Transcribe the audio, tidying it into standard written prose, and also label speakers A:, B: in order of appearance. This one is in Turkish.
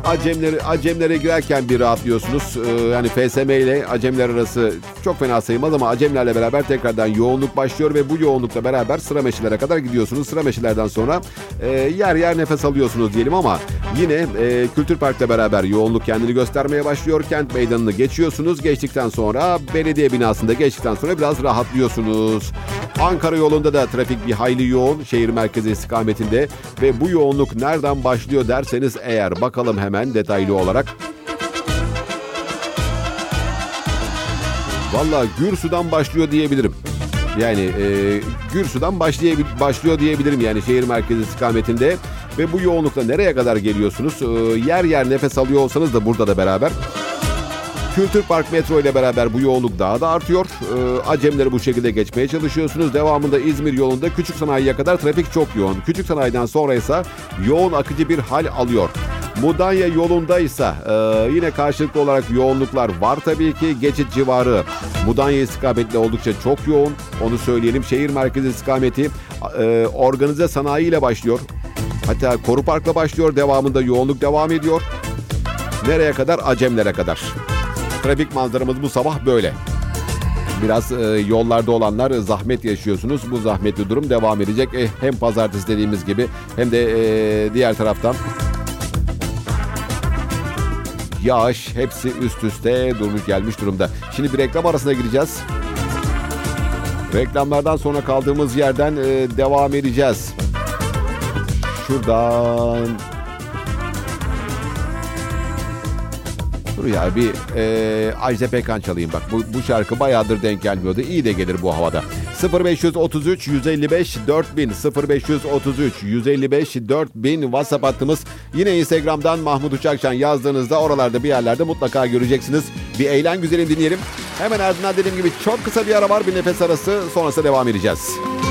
A: Acemlere girerken bir rahatlıyorsunuz. Yani FSM ile Acemler arası çok fena sayılmaz ama Acemlerle beraber tekrardan yoğunluk başlıyor ve bu yoğunlukla beraber sıra meşilere kadar gidiyorsunuz. Sıra meşilerden sonra yer yer nefes alıyorsunuz diyelim ama yine Kültür Park'la beraber yoğunluk kendini göstermeye başlıyor. Kent meydanını geçiyorsunuz. Geçtikten sonra belediye binasında geçtikten sonra biraz rahatlıyorsunuz. Ankara yolunda da trafik bir hayli yoğun şehir merkezi istikametinde ve bu yoğunluk nereden başlıyor derseniz eğer bakalım hemen detaylı olarak. Valla Gürsu'dan başlıyor diyebilirim. Yani Gürsu'dan başlıyor diyebilirim yani şehir merkezi istikametinde. Ve bu yoğunlukla nereye kadar geliyorsunuz? Yer yer nefes alıyor olsanız da burada da beraber. Kültür Park metro ile beraber bu yoğunluk daha da artıyor. Acemleri bu şekilde geçmeye çalışıyorsunuz. Devamında İzmir yolunda Küçük Sanayi'ye kadar trafik çok yoğun. Küçük Sanayi'den sonra ise yoğun akıcı bir hal alıyor. Mudanya yolundaysa yine karşılıklı olarak yoğunluklar var tabii ki. Geçit civarı Mudanya istikametli oldukça çok yoğun. Onu söyleyelim. Şehir merkezi istikameti organize sanayi ile başlıyor. Hatta Koru Park'la başlıyor. Devamında yoğunluk devam ediyor. Nereye kadar? Acemlere kadar. Trafik manzaramız bu sabah böyle. Biraz yollarda olanlar zahmet yaşıyorsunuz. Bu zahmetli durum devam edecek. Hem pazartesi dediğimiz gibi hem de diğer taraftan yağış hepsi üst üste gelmiş durumda. Şimdi bir reklam arasına gireceğiz. Reklamlardan sonra kaldığımız yerden devam edeceğiz. Şuradan... Dur ya bir Ajda Pekkan çalayım bak. Bu şarkı bayağıdır denk gelmiyordu. İyi de gelir bu havada. 0533 155 4000 0533 155 4000 WhatsApp hattımız. Yine Instagram'dan Mahmut Uçakşan yazdığınızda oralarda bir yerlerde mutlaka göreceksiniz. Bir eğlen güzelim dinleyelim. Hemen ardından dediğim gibi çok kısa bir ara var, bir nefes arası, sonrasında devam edeceğiz.